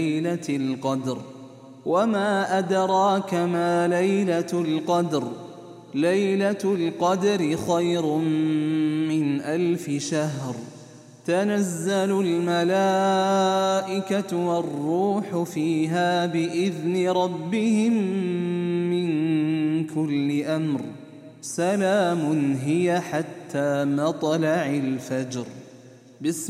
ليلة القدر وما أدراك ما ليلة القدر ليلة القدر خير من 1000 شهر تنزل الملائكة والروح فيها بإذن ربهم من كل أمر سلام هي حتى مطلع الفجر.